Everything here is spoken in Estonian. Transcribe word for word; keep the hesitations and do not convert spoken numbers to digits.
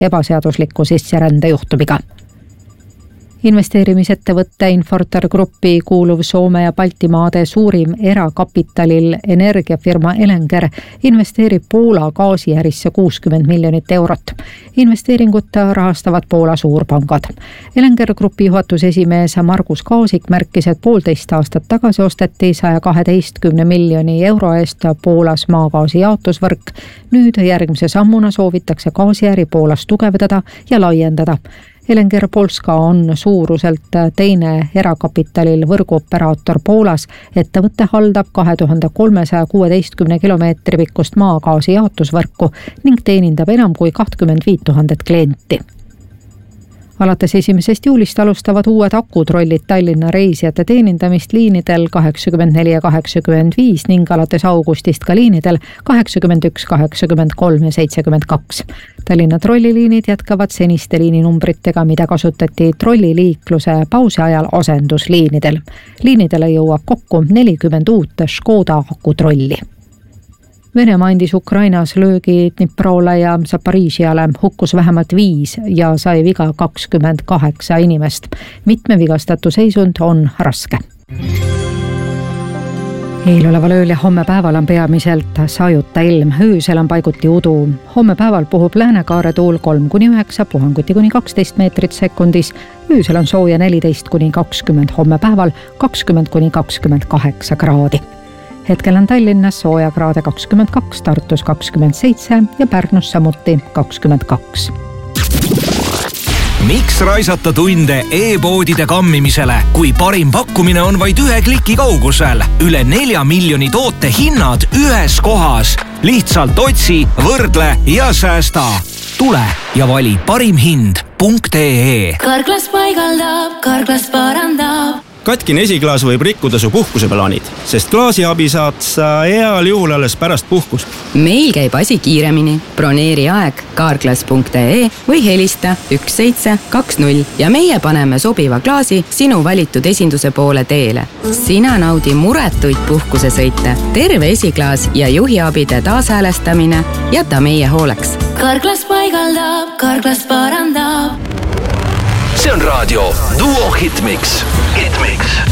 ebaseadusliku sisserände juhtumiga. Investeerimisettevõtte Infortar Gruppi kuuluv Soome ja Baltimaade suurim erakapitalil energiafirma Elenger investeerib Poola gaasiärisse kuuskümmend miljonit eurot. Investeeringut rahastavad Poola suurpangad. Elenger Grupi juhatuse esimees Margus Kaasik märkis, et poolteist aastat tagasi osteti saja kaheteistkümne miljoni euro eest Poolas maagaasi jaotusvõrk. Nüüd järgmise sammuna soovitakse gaasiäri Poolas tugevdada ja laiendada. Elenger Polska on suuruselt teine erakapitalil võrguoperaator Poolas. Ettevõtte haldab kahe tuhande kolmesaja kuueteistkümne kilomeetri pikkust maagaasi jaotusvõrku ning teenindab enam kui kakskümmend viis tuhandet klienti. Alates esimesest juulist alustavad uued akutrollid Tallinna reisijate teenindamist liinidel kaheksakümmend neli ja kaheksakümmend viis ning alates augustist ka liinidel kaheksakümmend üks, kaheksakümmend kolm ja seitsekümmend kaks. Tallinna trolliliinid jätkavad seniste liininumbritega, mida kasutati trolliliikluse pausi ajal asendusliinidel. Liinidele jõuab kokku nelikümmend uut Škoda akutrolli. Venemaa andis Ukrainas löögi Dniprole ja Zaporižiale, hukkus vähemalt viis ja sai viga kakskümmend kaheksa inimest. Mitme vigastatu seisund on raske. Eeloleval ööl ja homme päeval on peamiselt sajuta ilm, öösel on paiguti udu. Homme päeval puhub läänekaare tuul kolm kuni üheksa, puhanguti kuni kaksteist meetrit sekundis. Öösel on sooja neliteist kuni kakskümmend, homme päeval kakskümmend kuni kakskümmend kaheksa kraadi. Hetkel on Tallinnas sooja kraade kakskümmend kaks, Tartus kakskümmend seitse ja Pärnus samuti kakskümmend kaks. Miks raisata tunde e-poodide kammimisele, kui parim pakkumine on vaid ühe kliki kaugusel? Üle nelja miljoni toote hinnad ühes kohas. Lihtsalt otsi, võrdle ja säästa. Tule ja vali parim hind punkt ee. Karklas paigaldab, Karklas parandab. Katkine esiklaas võib rikkuda su puhkuseplaanid, sest klaasiabi saad sa heal juhul alles pärast puhkust. Meil käib asi kiiremini. Broneeri aeg karklas punkt ee või helista üks seitse kaks null ja meie paneme sobiva klaasi sinu valitud esinduse poole teele. Sina naudi muretuid puhkusesõite, terve esiklaas ja juhiabide taashäälestamine jäta meie hooleks. Karklas paigaldab, Karklas parandab. See on raadio Duo Hitmix. Hitmix.